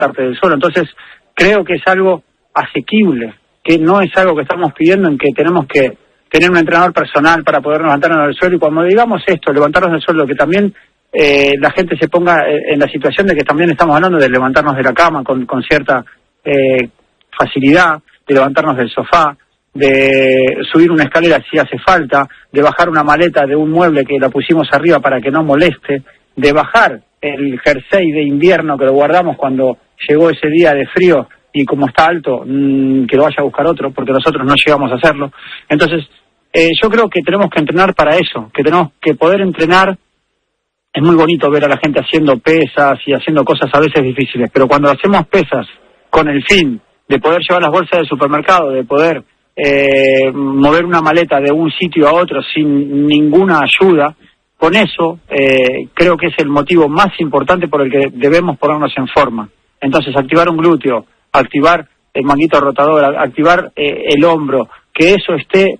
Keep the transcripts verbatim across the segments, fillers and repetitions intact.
levantarte del suelo. Entonces, creo que es algo asequible, que no es algo que estamos pidiendo en que tenemos que tener un entrenador personal para poder levantarnos del suelo. Y cuando digamos esto, levantarnos del suelo, que también eh, la gente se ponga en la situación de que también estamos hablando de levantarnos de la cama con, con cierta eh, facilidad, de levantarnos del sofá, de subir una escalera si hace falta, de bajar una maleta de un mueble que la pusimos arriba para que no moleste, de bajar el jersey de invierno que lo guardamos cuando llegó ese día de frío y como está alto, mmm, que lo vaya a buscar otro, porque nosotros no llegamos a hacerlo. Entonces, eh, yo creo que tenemos que entrenar para eso, que tenemos que poder entrenar. Es muy bonito ver a la gente haciendo pesas y haciendo cosas a veces difíciles, pero cuando hacemos pesas con el fin de poder llevar las bolsas del supermercado, de poder eh, mover una maleta de un sitio a otro sin ninguna ayuda, con eso eh, creo que es el motivo más importante por el que debemos ponernos en forma. Entonces, activar un glúteo, activar el manguito rotador, activar eh, el hombro, que eso esté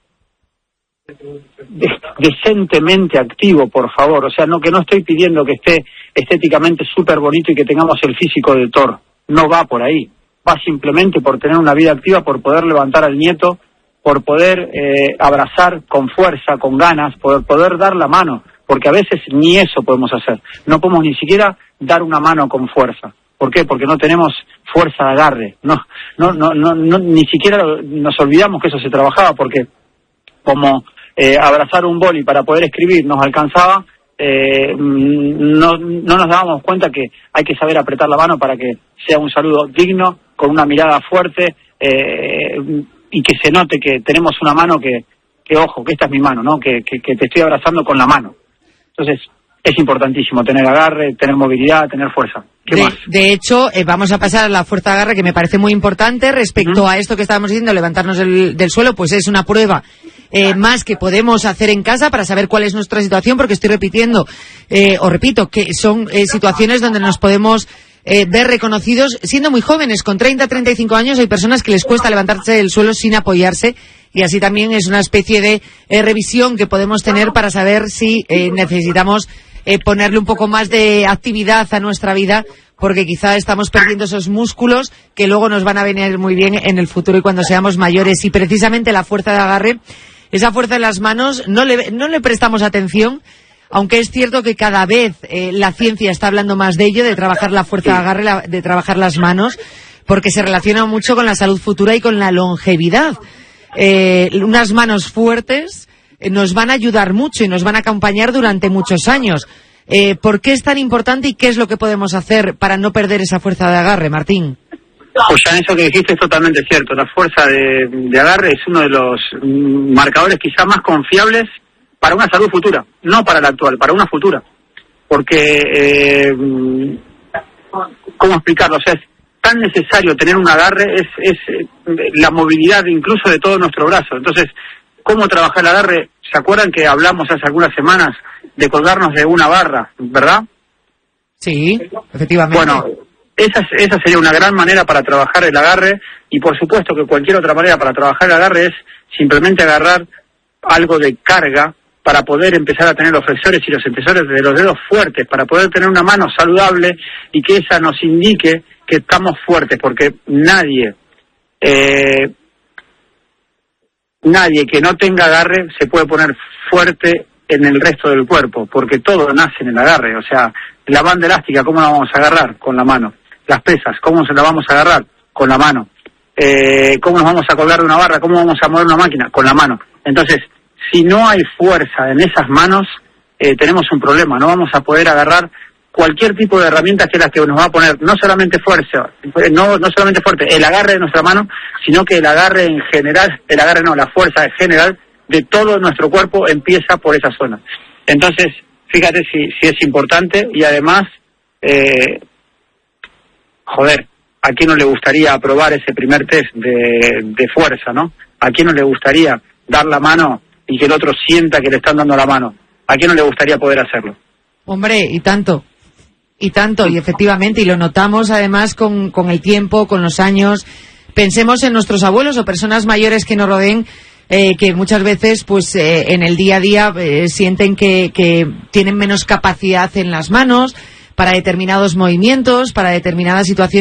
de, decentemente activo, por favor. O sea, no que no estoy pidiendo que esté estéticamente súper bonito y que tengamos el físico de Thor. No va por ahí. Va simplemente por tener una vida activa, por poder levantar al nieto, por poder eh, abrazar con fuerza, con ganas, por poder dar la mano, porque a veces ni eso podemos hacer. No podemos ni siquiera dar una mano con fuerza. ¿Por qué? Porque no tenemos fuerza de agarre. No, no, no, no, no ni siquiera nos olvidamos que eso se trabajaba, porque como eh, abrazar un boli para poder escribir nos alcanzaba, eh, no, no nos dábamos cuenta que hay que saber apretar la mano para que sea un saludo digno, con una mirada fuerte, eh, y que se note que tenemos una mano que, que ojo, que esta es mi mano, ¿no? Que, que, que te estoy abrazando con la mano. Entonces, es importantísimo tener agarre, tener movilidad, tener fuerza. ¿Qué de, más? De hecho, eh, vamos a pasar a la fuerza de agarre, que me parece muy importante respecto uh-huh. a esto que estábamos diciendo, levantarnos del, del suelo. Pues es una prueba eh, más que podemos hacer en casa para saber cuál es nuestra situación, porque estoy repitiendo, eh, o repito, que son eh, situaciones donde nos podemos eh, ver reconocidos siendo muy jóvenes. Con treinta, treinta y cinco años hay personas que les cuesta levantarse del suelo sin apoyarse, y así también es una especie de eh, revisión que podemos tener para saber si eh, necesitamos Eh, ponerle un poco más de actividad a nuestra vida, porque quizá estamos perdiendo esos músculos que luego nos van a venir muy bien en el futuro y cuando seamos mayores. Y precisamente la fuerza de agarre, esa fuerza en las manos, no le, no le prestamos atención, aunque es cierto que cada vez eh, la ciencia está hablando más de ello, de trabajar la fuerza de agarre, la, de trabajar las manos, porque se relaciona mucho con la salud futura y con la longevidad. Eh, unas manos fuertes nos van a ayudar mucho y nos van a acompañar durante muchos años. Eh, ¿Por qué es tan importante y qué es lo que podemos hacer para no perder esa fuerza de agarre, Martín? Pues ya eso que dijiste es totalmente cierto. La fuerza de, de agarre es uno de los marcadores quizá más confiables para una salud futura, no para la actual, para una futura. Porque, eh, ¿cómo explicarlo? O sea, es tan necesario tener un agarre, es, es la movilidad incluso de todo nuestro brazo. Entonces, ¿cómo trabajar el agarre? ¿Se acuerdan que hablamos hace algunas semanas de colgarnos de una barra, verdad? Sí, efectivamente. Bueno, esa, esa sería una gran manera para trabajar el agarre, y por supuesto que cualquier otra manera para trabajar el agarre es simplemente agarrar algo de carga para poder empezar a tener los flexores y los extensores de los dedos fuertes, para poder tener una mano saludable y que esa nos indique que estamos fuertes, porque nadie... Eh, Nadie que no tenga agarre se puede poner fuerte en el resto del cuerpo, porque todo nace en el agarre. O sea, la banda elástica, ¿cómo la vamos a agarrar? Con la mano. Las pesas, ¿cómo se la vamos a agarrar? Con la mano. Eh, ¿Cómo nos vamos a colgar de una barra? ¿Cómo vamos a mover una máquina? Con la mano. Entonces, si no hay fuerza en esas manos, eh, tenemos un problema. No vamos a poder agarrar cualquier tipo de herramientas que es la que nos va a poner no solamente fuerza, no no solamente fuerte, el agarre de nuestra mano, sino que el agarre en general, el agarre no, la fuerza en general de todo nuestro cuerpo empieza por esa zona. Entonces, fíjate si, si es importante, y además, eh, joder, ¿a quién no le gustaría aprobar ese primer test de, de fuerza, no? ¿A quién no le gustaría dar la mano y que el otro sienta que le están dando la mano? ¿A quién no le gustaría poder hacerlo? Hombre, y tanto. Y tanto, y efectivamente, y lo notamos además con, con el tiempo, con los años. Pensemos en nuestros abuelos o personas mayores que nos rodeen, eh, que muchas veces pues eh, en el día a día eh, sienten que, que tienen menos capacidad en las manos, para determinados movimientos, para determinadas situaciones.